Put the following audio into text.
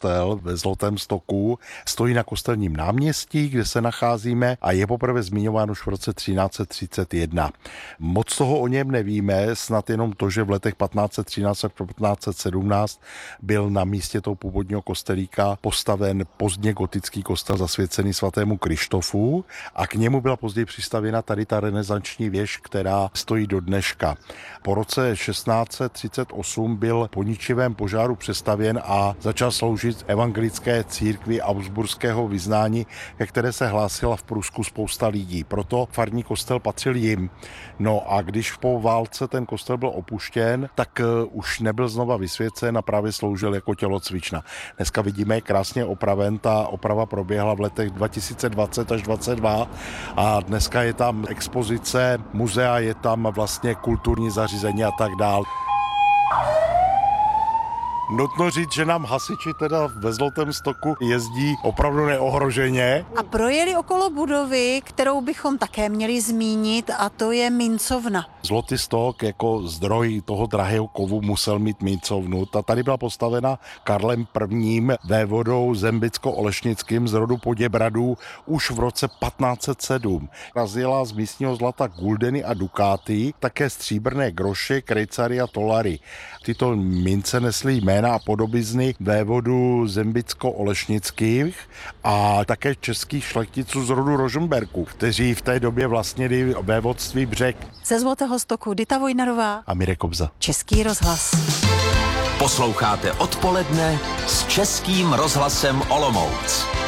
kostel ve Zlatém Stoku stojí na Kostelním náměstí, kde se nacházíme a je poprvé zmiňován už v roce 1331. Moc toho o něm nevíme, snad jenom to, že v letech 1513 a 1517 byl na místě toho původního kostelíka postaven pozdně gotický kostel zasvěcený svatému Krištofu a k němu byla později přistavěna tady ta renesanční věž, která stojí do dneška. Po roce 1638 byl po ničivém požáru přestavěn a začal sloužit evangelické církvi augsburského vyznání, ke které se hlásila v Prusku spousta lidí. Proto farní kostel patřil jim. No a když po válce ten kostel byl opuštěn, tak už nebyl znova vysvěcen a právě sloužil jako tělocvična. Dneska vidíme, krásně opraven, ta oprava proběhla v letech 2020 až 2022 a dneska je tam expozice muzea, je tam vlastně kulturní zařízení a tak dál. Nutno říct, že nám hasiči teda ve Zlatém Stoku jezdí opravdu neohroženě. A projeli okolo budovy, kterou bychom také měli zmínit, a to je mincovna. Zlatý Stok jako zdroj toho drahého kovu musel mít mincovnu. Ta tady byla postavena Karlem I. vévodou Zembicko-Olešnickým z rodu Poděbradů už v roce 1507. Razila z místního zlata guldeny a dukáty, také stříbrné groše, krejcary a tolary. Tyto mince nesly jména a podobizny vévodů Zembicko-Olešnických a také českých šlechticů z rodu Rožmberků, kteří v té době vlastnili vévodství Břeh. Ze Zlatého Stoku Dita Vojnarová a Mirek Kobza. Český rozhlas. Posloucháte Odpoledne s Českým rozhlasem Olomouc.